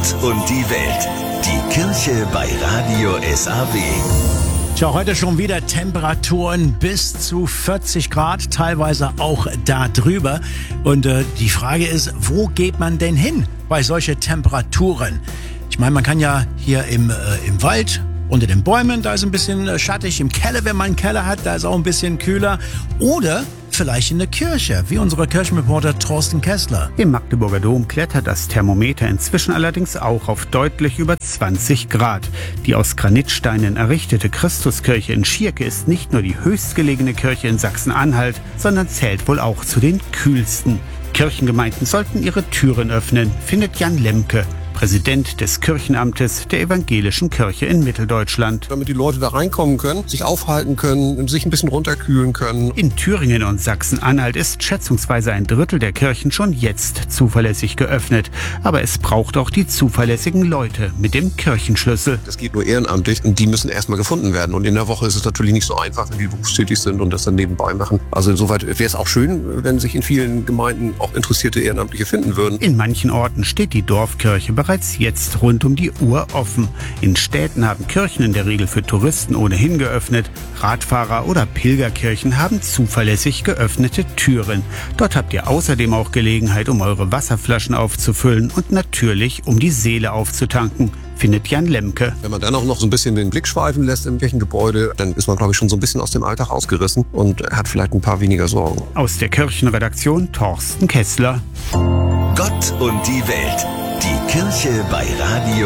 Gott und die Welt. Die Kirche bei Radio SAW. Tja, heute schon wieder Temperaturen bis zu 40 Grad, teilweise auch da drüber. Und die Frage ist, wo geht man denn hin bei solchen Temperaturen? Ich meine, man kann ja hier im Wald, unter den Bäumen, da ist ein bisschen schattig. Im Keller, wenn man einen Keller hat, da ist auch ein bisschen kühler. Oder vielleicht in der Kirche, wie unser Kirchenreporter Thorsten Kessler. Im Magdeburger Dom klettert das Thermometer inzwischen allerdings auch auf deutlich über 20 Grad. Die aus Granitsteinen errichtete Christuskirche in Schierke ist nicht nur die höchstgelegene Kirche in Sachsen-Anhalt, sondern zählt wohl auch zu den kühlsten. Kirchengemeinden sollten ihre Türen öffnen, findet Jan Lemke, Präsident des Kirchenamtes der Evangelischen Kirche in Mitteldeutschland. Damit die Leute da reinkommen können, sich aufhalten können, sich ein bisschen runterkühlen können. In Thüringen und Sachsen-Anhalt ist schätzungsweise ein Drittel der Kirchen schon jetzt zuverlässig geöffnet. Aber es braucht auch die zuverlässigen Leute mit dem Kirchenschlüssel. Das geht nur ehrenamtlich und die müssen erstmal gefunden werden. Und in der Woche ist es natürlich nicht so einfach, wenn die berufstätig sind und das dann nebenbei machen. Also insoweit wäre es auch schön, wenn sich in vielen Gemeinden auch interessierte Ehrenamtliche finden würden. In manchen Orten steht die Dorfkirche bereits jetzt rund um die Uhr offen. In Städten haben Kirchen in der Regel für Touristen ohnehin geöffnet. Radfahrer oder Pilgerkirchen haben zuverlässig geöffnete Türen. Dort habt ihr außerdem auch Gelegenheit, um eure Wasserflaschen aufzufüllen und natürlich, um die Seele aufzutanken, findet Jan Lemke. Wenn man dann auch noch so ein bisschen den Blick schweifen lässt im Kirchengebäude, dann ist man, glaube ich, schon so ein bisschen aus dem Alltag rausgerissen und hat vielleicht ein paar weniger Sorgen. Aus der Kirchenredaktion Thorsten Kessler. Gott und die Welt. Die Kirche bei Radio